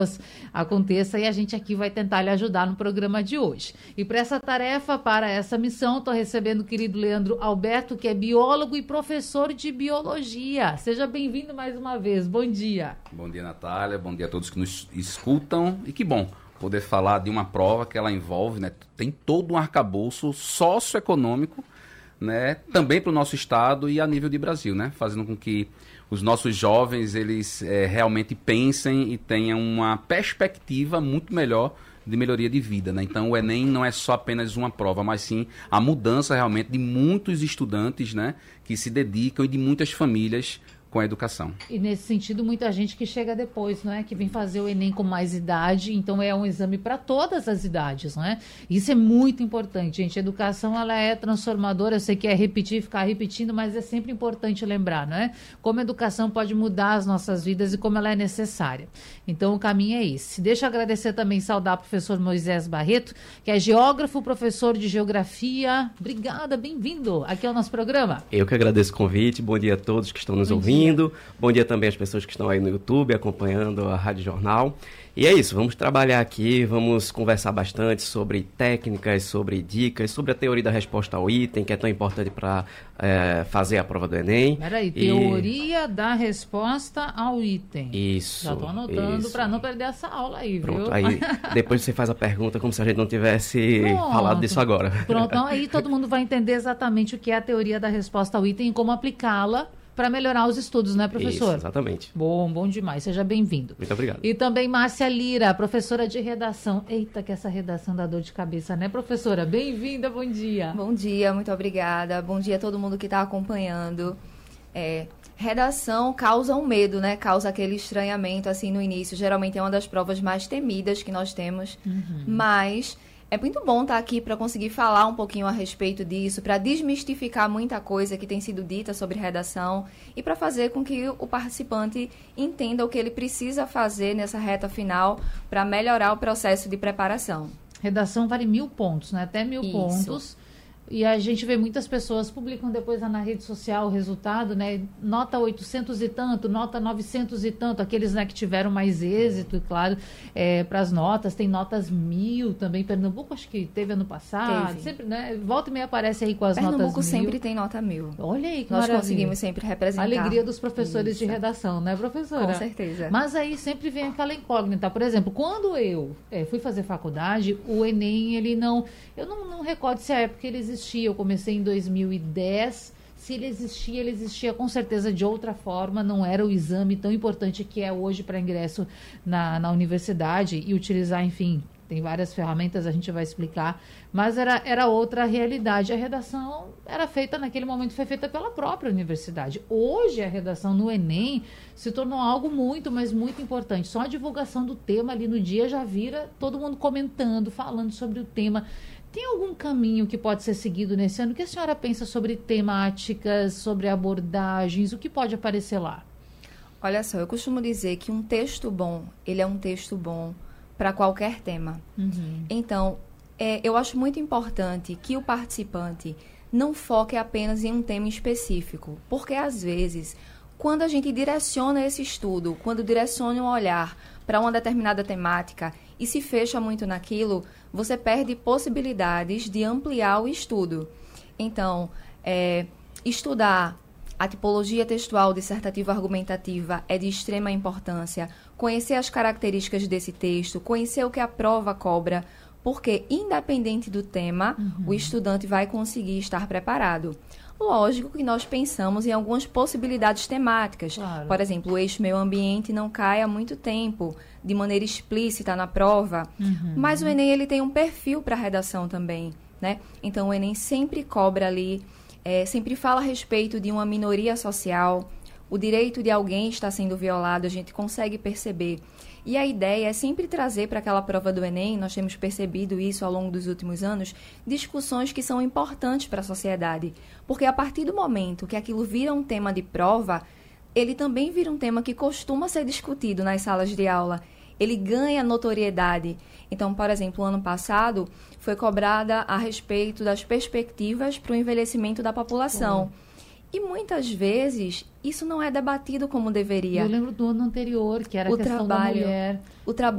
aconteça, e a gente aqui vai tentar lhe ajudar no programa de hoje. E para essa tarefa, para essa missão, estou recebendo o querido Leandro Alberto, que é biólogo e professor de biologia. Seja bem-vindo mais uma vez. Bom dia. Bom dia, Natália. Bom dia a todos que nos escutam. E que bom poder falar de uma prova que ela envolve, né, tem todo um arcabouço socioeconômico, né, também para o nosso estado e a nível de Brasil, né, fazendo com que os nossos jovens eles realmente pensem e tenham uma perspectiva muito melhor de melhoria de vida, né? Então o Enem não é só apenas uma prova, mas sim a mudança realmente de muitos estudantes, né, que se dedicam, e de muitas famílias com a educação. E nesse sentido, muita gente que chega depois, não é? Que vem fazer o Enem com mais idade, então é um exame para todas as idades, não é? Isso é muito importante, gente. A educação, ela é transformadora, eu sei que é repetir, ficar repetindo, mas é sempre importante lembrar, não é? Como a educação pode mudar as nossas vidas e como ela é necessária. Então, o caminho é esse. Deixa eu agradecer também, saudar o professor Moisés Barreto, que é geógrafo, professor de geografia. Obrigada, bem-vindo aqui ao nosso programa. Eu que agradeço o convite, bom dia a todos que estão nos ouvindo. Bom dia também às pessoas que estão aí no YouTube acompanhando a Rádio Jornal. E é isso, vamos trabalhar aqui, vamos conversar bastante sobre técnicas, sobre dicas, sobre a teoria da resposta ao item, que é tão importante para fazer a prova do Enem. Peraí, teoria da resposta ao item. Isso. Já estou anotando para não perder essa aula aí, viu? Pronto, aí depois você faz a pergunta como se a gente não tivesse falado disso agora. Pronto, então aí todo mundo vai entender exatamente o que é a teoria da resposta ao item e como aplicá-la para melhorar os estudos, né, professor? Isso, exatamente. Bom demais. Seja bem-vindo. Muito obrigado. E também Márcia Lira, professora de redação. Eita, que essa redação dá dor de cabeça, né, professora? Bem-vinda, bom dia. Bom dia, muito obrigada. Bom dia a todo mundo que está acompanhando. Redação causa um medo, né? Causa aquele estranhamento, assim, no início. Geralmente é uma das provas mais temidas que nós temos. Mas é muito bom estar aqui para conseguir falar um pouquinho a respeito disso, para desmistificar muita coisa que tem sido dita sobre redação e para fazer com que o participante entenda o que ele precisa fazer nessa reta final para melhorar o processo de preparação. Redação vale 1.000 pontos, né? Até 1.000 pontos. E a gente vê muitas pessoas publicam depois na rede social o resultado, né? Nota 800 e tanto, nota 900 e tanto, aqueles, né, que tiveram mais êxito, e claro, para as notas, tem notas 1.000 também. Pernambuco acho que teve ano passado, sempre, né? Volta e meia aparece aí com as notas 1.000. Pernambuco sempre tem nota 1.000. Olha aí que nós maravilha. Conseguimos sempre representar. A alegria dos professores de redação, né, professora? Com certeza. Mas aí sempre vem aquela incógnita. Por exemplo, quando eu fui fazer faculdade, o Enem, ele não... Eu não recordo se a época ele existia. Eu comecei em 2010. Se ele existia com certeza de outra forma, não era o exame tão importante que é hoje para ingresso na universidade e utilizar, enfim, tem várias ferramentas, a gente vai explicar, mas era outra realidade. A redação era feita, naquele momento, foi feita pela própria universidade. Hoje, a redação no Enem se tornou algo muito, mas muito importante. Só a divulgação do tema ali no dia já vira todo mundo comentando, falando sobre o tema. Tem algum caminho que pode ser seguido nesse ano? O que a senhora pensa sobre temáticas, sobre abordagens? O que pode aparecer lá? Olha só, eu costumo dizer que um texto bom, ele é um texto bom para qualquer tema. Então, eu acho muito importante que o participante não foque apenas em um tema específico, porque às vezes, quando a gente direciona esse estudo, quando direciona um olhar para uma determinada temática e se fecha muito naquilo, você perde possibilidades de ampliar o estudo. Então, estudar a tipologia textual dissertativa argumentativa é de extrema importância. Conhecer as características desse texto, conhecer o que a prova cobra, porque, independente do tema, o estudante vai conseguir estar preparado. Lógico que nós pensamos em algumas possibilidades temáticas. Claro. Por exemplo, o eixo meio ambiente não cai há muito tempo, de maneira explícita na prova. Mas o Enem ele tem um perfil para redação também, né? Então, o Enem sempre cobra ali, sempre fala a respeito de uma minoria social. O direito de alguém está sendo violado, a gente consegue perceber. E a ideia é sempre trazer para aquela prova do Enem, nós temos percebido isso ao longo dos últimos anos, discussões que são importantes para a sociedade. Porque a partir do momento que aquilo vira um tema de prova, ele também vira um tema que costuma ser discutido nas salas de aula. Ele ganha notoriedade. Então, por exemplo, o ano passado foi cobrada a respeito das perspectivas para o envelhecimento da população. E muitas vezes isso não é debatido como deveria. Eu lembro do ano anterior, que era a questão da mulher. O trabalho